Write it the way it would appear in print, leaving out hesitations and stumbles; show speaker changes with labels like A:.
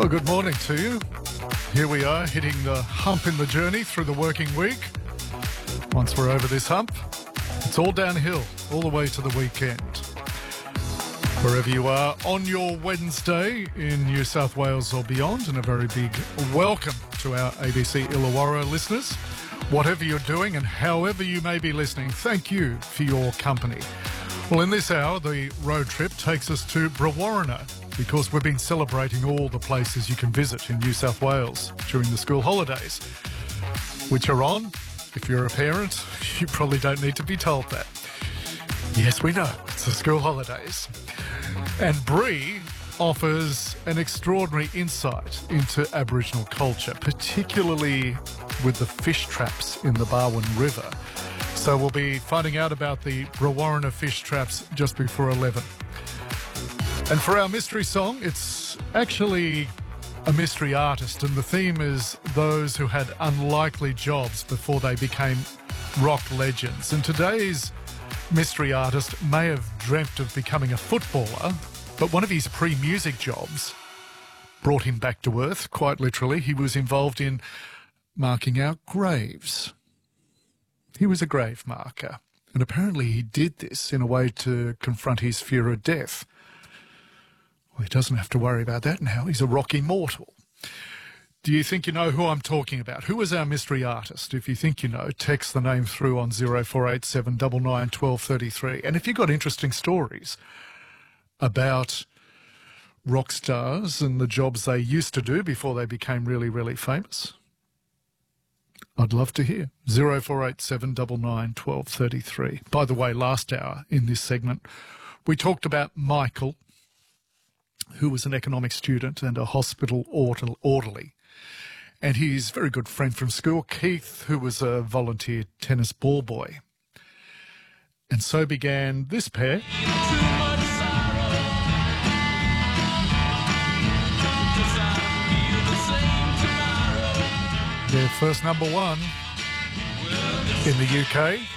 A: Well, good morning to you. Here we are, hitting the hump in the journey through the working week. Once we're over this hump, it's all downhill, all the way to the weekend. Wherever you are on your Wednesday in New South Wales or beyond, and a very big welcome to our ABC Illawarra listeners. Whatever you're doing and however you may be listening, thank you for your company. Well, in this hour, the road trip takes us to Brewarrina, because we've been celebrating all the places you can visit in New South Wales during the school holidays, which are on. If you're a parent, you probably don't need to be told that. Yes, we know, it's the school holidays. And Bree offers an extraordinary insight into Aboriginal culture, particularly with the fish traps in the Barwon River. So we'll be finding out about the Brewarrina fish traps just before 11. And for our mystery song, it's actually a mystery artist, and the theme is those who had unlikely jobs before they became rock legends. And today's mystery artist may have dreamt of becoming a footballer, but one of his pre-music jobs brought him back to earth, quite literally. He was involved in marking out graves. He was a grave marker, and apparently he did this in a way to confront his fear of death. Well, he doesn't have to worry about that now. He's a rock immortal. Do you think you know who I'm talking about? Who is our mystery artist? If you think you know, text the name through on 0487 99 1233. And if you've got interesting stories about rock stars and the jobs they used to do before they became really, really famous, I'd love to hear. 0487 99 1233. By the way, last hour in this segment, we talked about Michael, who was an economics student and a hospital orderly. And his very good friend from school, Keith, who was a volunteer tennis ball boy. And so began this pair. Their first number one in the UK.